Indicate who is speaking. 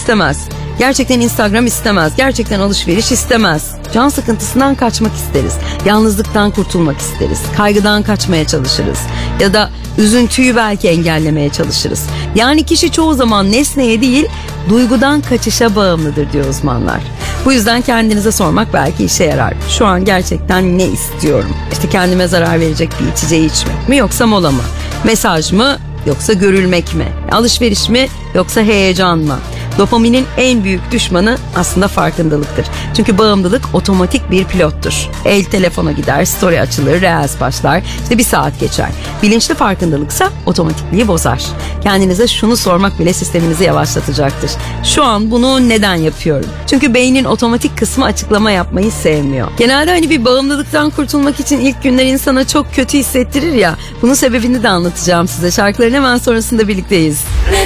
Speaker 1: istemez. Gerçekten Instagram istemez. Gerçekten alışveriş istemez. Can sıkıntısından kaçmak isteriz. Yalnızlıktan kurtulmak isteriz. Kaygıdan kaçmaya çalışırız. Ya da üzüntüyü belki engellemeye çalışırız. Yani kişi çoğu zaman nesneye değil, duygudan kaçışa bağımlıdır diyor uzmanlar. Bu yüzden kendinize sormak belki işe yarar. Şu an gerçekten ne istiyorum? İşte kendime zarar verecek bir içeceği içmek mi yoksa mola mı? Mesaj mı yoksa görülmek mi? Alışveriş mi yoksa heyecan mı? Dopaminin en büyük düşmanı aslında farkındalıktır. Çünkü bağımlılık otomatik bir pilottur. El telefona gider, story açılır, reels başlar, işte bir saat geçer. Bilinçli farkındalıksa otomatikliği bozar. Kendinize şunu sormak bile sisteminizi yavaşlatacaktır. Şu an bunu neden yapıyorum? Çünkü beynin otomatik kısmı açıklama yapmayı sevmiyor. Genelde hani bir bağımlılıktan kurtulmak için ilk günler insana çok kötü hissettirir ya. Bunun sebebini de anlatacağım size. Şarkıların hemen sonrasında birlikteyiz.